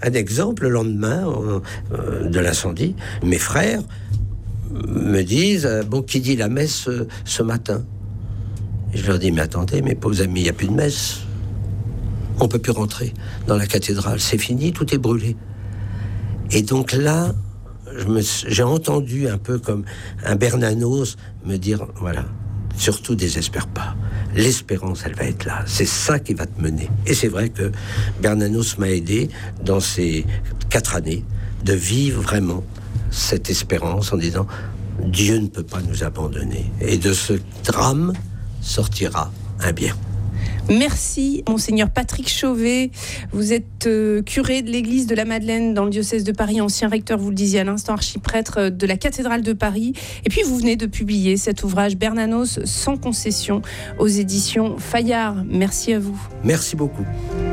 Un exemple, le lendemain de l'incendie, mes frères me disent « qui dit la messe ce matin ?» Je leur dis « mais attendez, mes pauvres amis, il n'y a plus de messe. On ne peut plus rentrer dans la cathédrale, c'est fini, tout est brûlé. » Et donc là, j'ai entendu un peu comme un Bernanos me dire « voilà, surtout désespère pas. L'espérance, elle va être là. C'est ça qui va te mener. » Et c'est vrai que Bernanos m'a aidé dans ces 4 années de vivre vraiment cette espérance en disant « Dieu ne peut pas nous abandonner. » Et de ce drame sortira un bien. Merci, Monseigneur Patrick Chauvet. Vous êtes curé de l'église de la Madeleine dans le diocèse de Paris, ancien recteur, vous le disiez à l'instant, archiprêtre de la cathédrale de Paris. Et puis vous venez de publier cet ouvrage Bernanos sans concession aux éditions Fayard. Merci à vous. Merci beaucoup.